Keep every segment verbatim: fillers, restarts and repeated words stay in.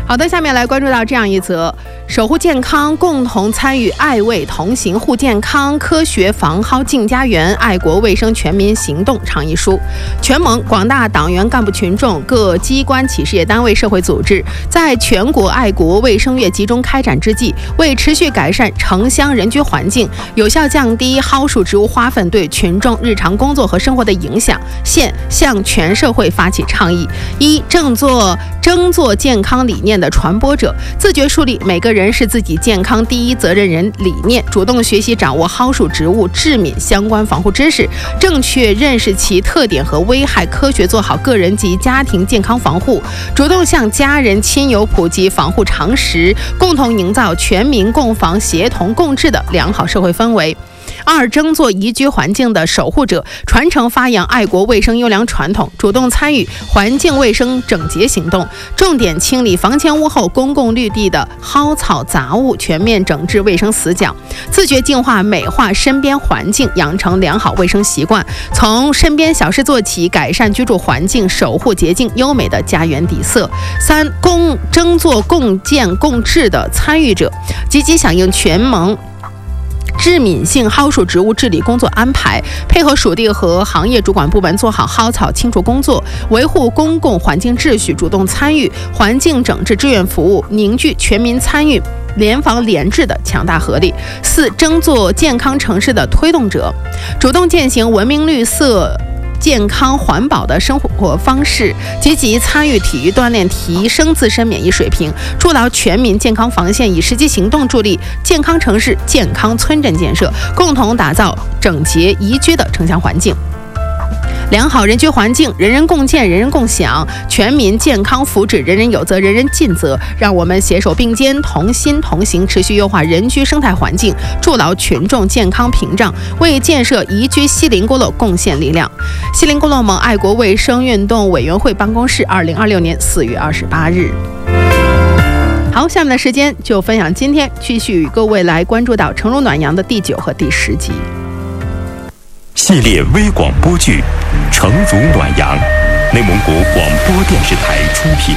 好的，下面来关注到这样一则：守护健康，共同参与爱卫同行护健康，科学防蒿进家园，爱国卫生全民行动倡议书。全盟广大党员干部群众、各机关企事业单位、社会组织，在全国爱国卫生月集中开展之际，为持续改善城乡人居环境，有效降低蒿树植物花粉对群众日常工作和生活的影响，现向全社会发起倡议：一、正做争做健康理念的传播者，自觉树立每个人是自己健康第一责任人理念，主动学习掌握蒿树植物致敏相关防护知识，正确认识其特点和危害，科学做好个人及家庭健康防护，主动向家人亲友普及防护常识，共同营造全民共防协同共治的良好社会氛围。二、争做宜居环境的守护者，传承发扬爱国卫生优良传统，主动参与环境卫生整洁行动，重点清理房前屋后公共绿地的蒿草杂物，全面整治卫生死角，自觉净化美化身边环境，养成良好卫生习惯，从身边小事做起，改善居住环境，守护洁净优美的家园底色。三、共争做共建共治的参与者，积极响应全盟致敏性蒿树植物治理工作安排，配合属地和行业主管部门做好蒿草清除工作，维护公共环境秩序，主动参与环境整治志愿服务，凝聚全民参与联防联治的强大合力。四、争做健康城市的推动者，主动践行文明绿色健康环保的生活方式，积极参与体育锻炼，提升自身免疫水平，筑牢全民健康防线，以实际行动助力健康城市、健康村镇建设，共同打造整洁宜居的城乡环境。良好人居环境，人人共建，人人共享，全民健康福祉，人人有责，人人尽责。让我们携手并肩，同心同行，持续优化人居生态环境，筑牢群众健康屏障，为建设宜居西林锅漏贡献力量。西林锅漏盟爱国卫生运动委员会办公室，二零二六年四月二十八日。好，下面的时间就分享今天继续与各位来关注到诚如暖阳的第九和第十集系列微广播剧《诚如暖阳》，内蒙古广播电视台出品。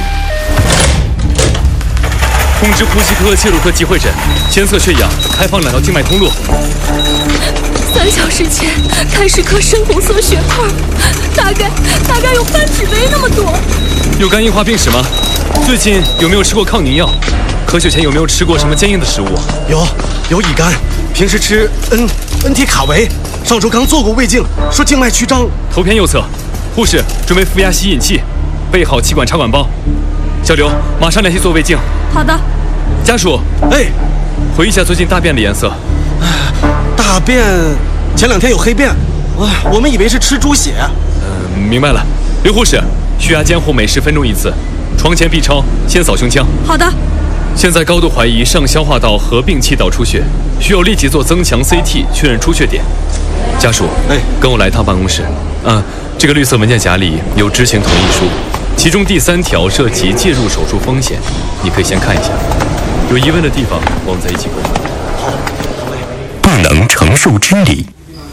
通知呼吸科、切乳科集会诊，监测血氧，开放两条静脉通路。 三小时前开始颗深红色血块，大概大概有半指围那么多。 有肝硬化病史吗？最近有没有吃过抗凝药？咳血前有没有吃过什么坚硬的食物？ 有，有乙肝，平时吃 N N 体卡维。上周刚做过胃镜，说静脉曲张。 头偏右侧，护士准备负压吸引器，备好气管插管包。小刘，马上联系做胃镜。 好的。 家属， 哎， 回忆一下最近大便的颜色。 大便前两天有黑便，啊，我们以为是吃猪血。 嗯、呃，明白了。刘护士，血压监护每十分钟一次，床前 B 超，先扫胸腔。 好的。 现在高度怀疑上消化道合并气道出血，需要立即做增强 C T 确认出血点。家属， 哎， 跟我来一趟办公室。啊，这个绿色文件夹里有知情同意书，其中第三条涉及介入手术风险，你可以先看一下。有疑问的地方，我们再一起沟通。 好， 不能承受之理。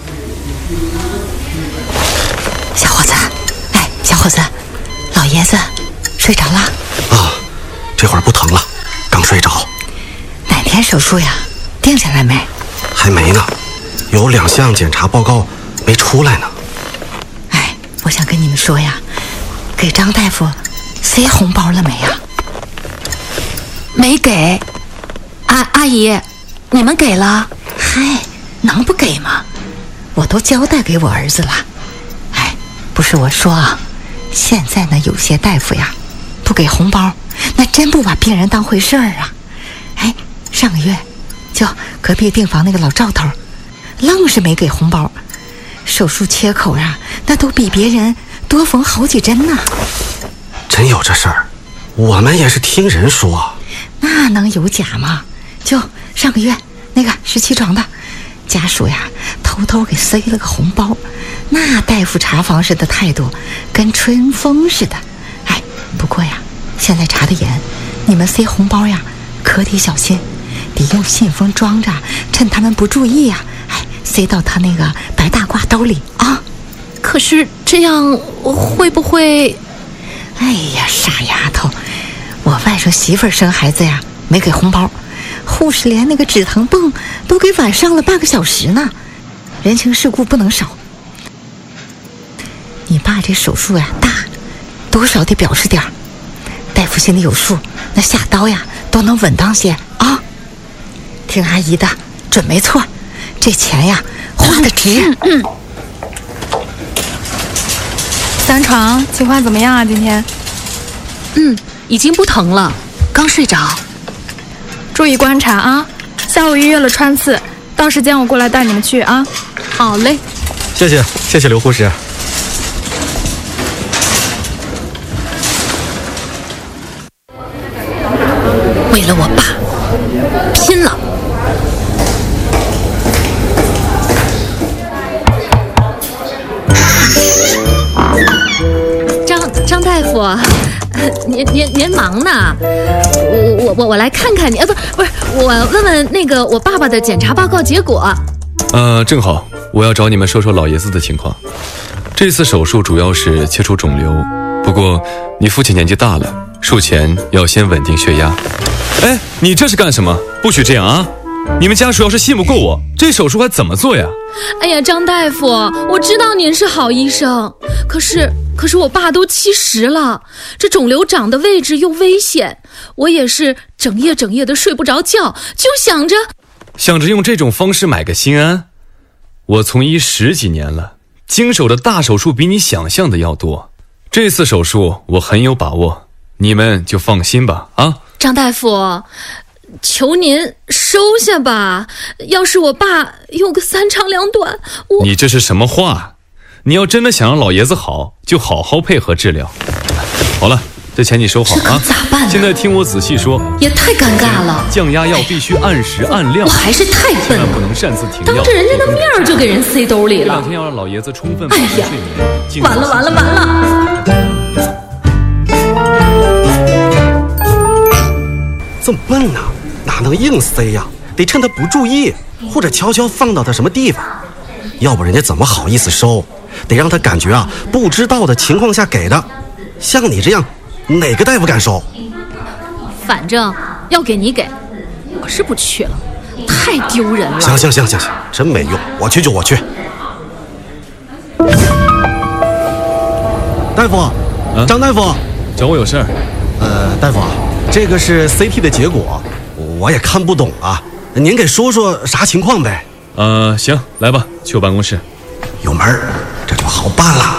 小伙子，哎，小伙子，老爷子睡着了啊？这会儿不疼了，刚睡着。 哪天手术呀？定下来没？ 还没呢，有两项检查报告没出来呢。 哎，我想跟你们说呀，给张大夫塞红包了没呀？没给。阿阿姨，你们给了？嗨，能不给吗？我都交代给我儿子了。哎，不是我说啊，现在呢有些大夫呀，不给红包，那真不把病人当回事儿啊。哎，上个月就隔壁病房那个老赵头，愣是没给红包，手术切口啊，那都比别人多缝好几针呢。 真有这事儿？我们也是听人说。 那能有假吗？就上个月那个十七床的家属呀，偷偷给塞了个红包，那大夫查房时的态度跟春风似的。哎，不过呀，现在查得严，你们塞红包呀，可得小心，得用信封装着，趁他们不注意呀，哎，塞到他那个白大褂兜里啊。 可是这样会不会？ 哎呀，傻丫头， 我外甥媳妇儿生孩子呀，没给红包，护士连那个止疼泵都给晚上了半个小时呢，人情世故不能少。你爸这手术呀大，多少得表示点儿，大夫心里有数，那下刀呀都能稳当些啊。听阿姨的，准没错，这钱呀花的值。 嗯嗯三床情况怎么样啊？今天？ 嗯，已经不疼了，刚睡着。 注意观察啊！下午预约了穿刺，到时间我过来带你们去啊。 好嘞。 谢谢，谢谢刘护士。 为了我爸，拼了！ 张大夫，您您您忙呢？我我我我来看看你，呃，不不是，我问问那个我爸爸的检查报告结果。 呃，正好，我要找你们说说老爷子的情况。这次手术主要是切除肿瘤，不过你父亲年纪大了，术前要先稳定血压。哎，你这是干什么？不许这样啊！你们家属要是信不过我，这手术还怎么做呀？ 哎呀，张大夫，我知道您是好医生，可是可是我爸都七十了，这肿瘤长的位置又危险，我也是整夜整夜的睡不着觉，就想着想着用这种方式买个心安。我从医十几年了，经手的大手术比你想象的要多，这次手术我很有把握，你们就放心吧啊！ 张大夫，求您收下吧，要是我爸有个三长两短，我…… 你这是什么话？你要真的想让老爷子好，就好好配合治疗。好了，这钱你收好啊！ 咋办？ 现在听我仔细说， 也太尴尬了。 降压药必须按时按量， 我还是太笨了， 不能擅自停药。 当着人家的面儿就给人塞兜里了。 这两天要让老爷子充分保持睡眠。 完了完了完了！ 这么笨呢、啊？哪能硬塞呀？得趁他不注意，或者悄悄放到他什么地方，要不人家怎么好意思收？得让他感觉啊，不知道的情况下给的。像你这样，哪个大夫敢收？ 反正要给你给，我是不去了，太丢人了。 行行行行行，真没用，我去就我去。大夫，啊、张大夫， 找我有事儿？ 呃，大夫，这个是 C T 的结果。我也看不懂啊，您给说说啥情况呗？ 呃，行，来吧，去我办公室。 有门儿，这就好办了。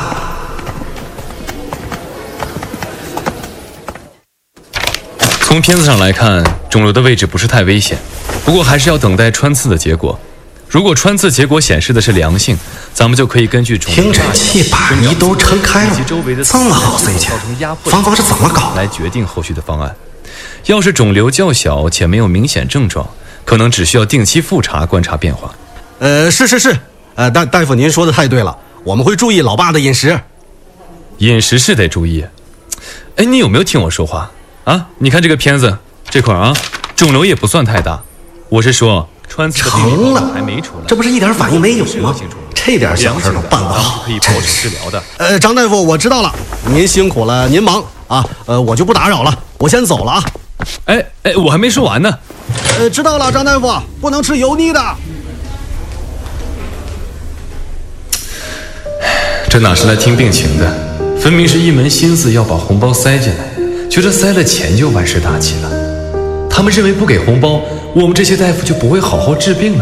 从片子上来看，肿瘤的位置不是太危险，不过还是要等待穿刺的结果。如果穿刺结果显示的是良性，咱们就可以根据肿瘤听诊器把你都撑开了，这么好塞钱，芳芳是怎么搞来决定后续的方案？要是肿瘤较小且没有明显症状，可能只需要定期复查观察变化。 呃，是是是，呃，大大夫您说的太对了，我们会注意老爸的饮食。 饮食是得注意。哎，你有没有听我说话啊？你看这个片子这块啊，肿瘤也不算太大。我是说，穿刺的成了还没出来， 这不是一点反应没有吗？这点小事都办不好， 可以保证治疗的。 呃，张大夫，我知道了，您辛苦了，您忙啊，呃，我就不打扰了，我先走了啊。 哎哎，我还没说完呢。 呃，知道了，张大夫，不能吃油腻的。 这哪是来听病情的，分明是一门心思要把红包塞进来，觉得塞了钱就万事大吉了。他们认为不给红包，我们这些大夫就不会好好治病了。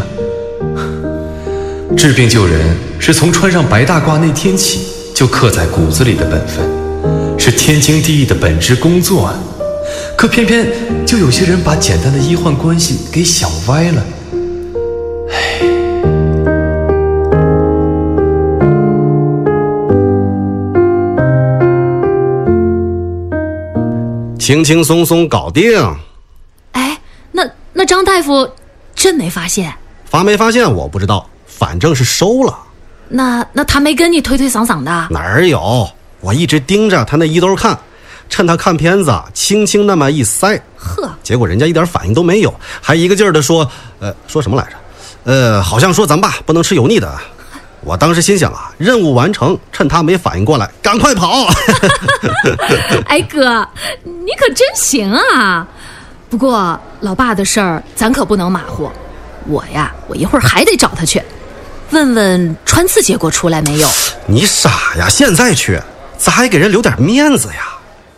治病救人是从穿上白大褂那天起就刻在骨子里的本分，是天经地义的本职工作啊。可偏偏就有些人把简单的医患关系给想歪了。唉， 轻轻松松搞定。 哎，那那张大夫真没发现？ 发没发现我不知道，反正是收了。 那那他没跟你推推搡搡的？ 哪儿有？我一直盯着他那衣兜看，趁他看片子轻轻那么一塞， 呵， 结果人家一点反应都没有，还一个劲儿的说，呃，说什么来着？呃，好像说咱爸不能吃油腻的。 我当时心想啊，任务完成，趁他没反应过来，赶快跑。 哎哥，你可真行啊！不过老爸的事儿咱可不能马虎，我呀，我一会儿还得找他去，问问穿刺结果出来没有。 你傻呀，现在去，咱还给人留点面子呀。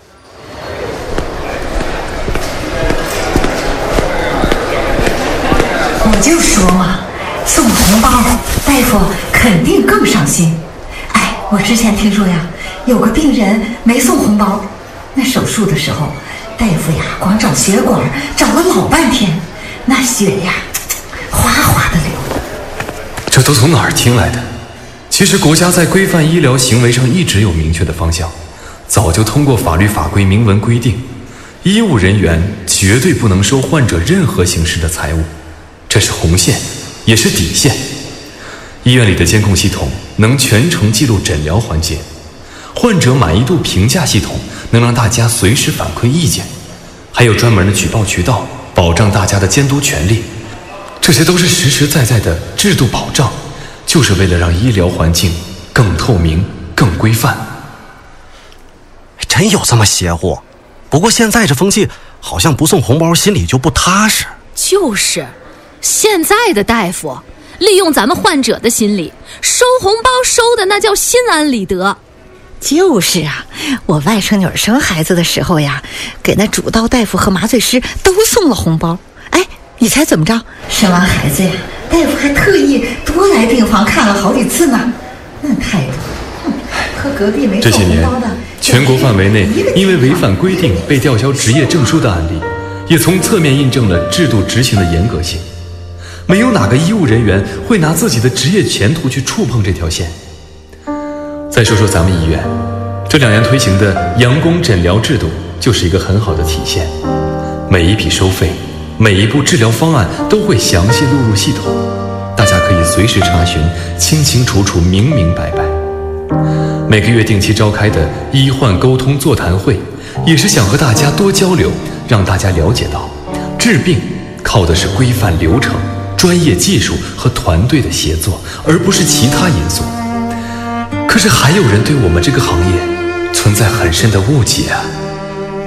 我就说嘛，送红包，大夫肯定更上心。哎，我之前听说呀，有个病人没送红包，那手术的时候，大夫呀光找血管找了老半天，那血呀哗哗的流。 这都从哪儿听来的？其实国家在规范医疗行为上一直有明确的方向，早就通过法律法规明文规定，医务人员绝对不能收患者任何形式的财物，这是红线，也是底线。医院里的监控系统能全程记录诊疗环节，患者满意度评价系统能让大家随时反馈意见，还有专门的举报渠道，保障大家的监督权利。这些都是实实在在的制度保障，就是为了让医疗环境更透明、更规范。 真有这么邪乎？不过现在这风气，好像不送红包心里就不踏实。 就是，现在的大夫利用咱们患者的心理，收红包收的那叫心安理得。 就是啊，我外甥女儿生孩子的时候呀，给那主刀大夫和麻醉师都送了红包。哎，你猜怎么着？生完孩子呀，大夫还特意多来病房看了好几次呢。那态度，哼，和隔壁没这些年，全国范围内因为违反规定被吊销职业证书的案例，也从侧面印证了制度执行的严格性。没有哪个医务人员会拿自己的职业前途去触碰这条线。再说说咱们医院，这两年推行的阳工诊疗制度就是一个很好的体现。每一笔收费，每一步治疗方案都会详细录入系统，大家可以随时查询，清清楚楚，明明白白。每个月定期召开的医患沟通座谈会，也是想和大家多交流，让大家了解到，治病靠的是规范流程、专业技术和团队的协作，而不是其他因素。可是还有人对我们这个行业存在很深的误解啊。